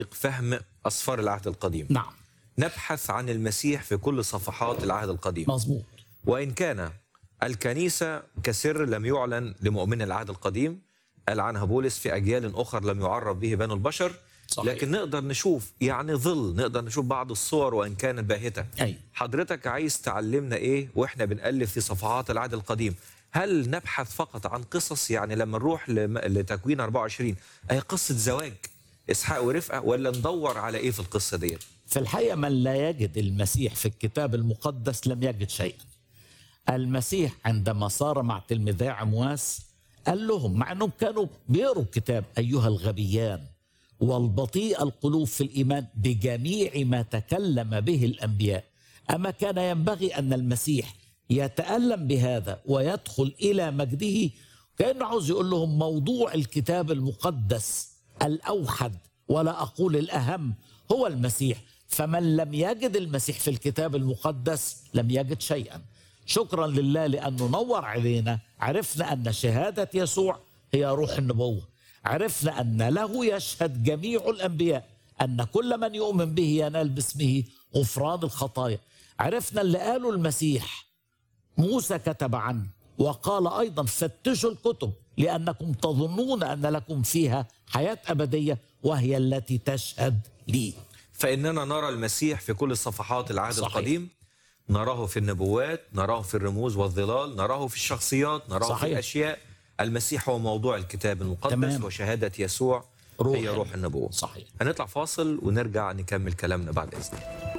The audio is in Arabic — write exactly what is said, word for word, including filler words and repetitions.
فهم أسفار العهد القديم. نعم. نبحث عن المسيح في كل صفحات العهد القديم. مظبوط. وإن كان الكنيسة كسر لم يعلن لمؤمن العهد القديم، قال عنها بولس في أجيال أخرى لم يعرف به بنو البشر. صحيح. لكن نقدر نشوف يعني ظل، نقدر نشوف بعض الصور وإن كانت باهتة. أي. حضرتك عايز تعلمنا إيه وإحنا بنألف في صفحات العهد القديم؟ هل نبحث فقط عن قصص، يعني لما نروح لم- لتكوين أربعة وعشرين أي قصة زواج إسحاق ورفقة، ولا ندور على إيه في القصة دي؟ في الحقيقة من لا يجد المسيح في الكتاب المقدس لم يجد شيئا. المسيح عندما صار مع تلميذي عمواس قال لهم، مع أنهم كانوا بيقروا الكتاب: أيها الغبيان والبطيء القلوب في الإيمان بجميع ما تكلم به الأنبياء، أما كان ينبغي أن المسيح يتألم بهذا ويدخل إلى مجده؟ كأنه عاوز يقول لهم موضوع الكتاب المقدس الأوحد ولا أقول الأهم هو المسيح. فمن لم يجد المسيح في الكتاب المقدس لم يجد شيئا. شكرا لله لأنه نور علينا، عرفنا أن شهادة يسوع هي روح النبوة، عرفنا أن له يشهد جميع الأنبياء أن كل من يؤمن به ينال باسمه غفران الخطايا، عرفنا اللي قاله المسيح موسى كتب عنه وقال أيضا: فتشوا الكتب لأنكم تظنون أن لكم فيها حياة أبدية وهي التي تشهد لي. فإننا نرى المسيح في كل صفحات العهد صحيح. القديم، نراه في النبوات، نراه في الرموز والظلال، نراه في الشخصيات، نراه صحيح. في الأشياء. المسيح هو موضوع الكتاب المقدس. تمام. وشهادة يسوع روح هي روح النبوة. صحيح. هنطلع فاصل ونرجع نكمل كلامنا بعد إذنك.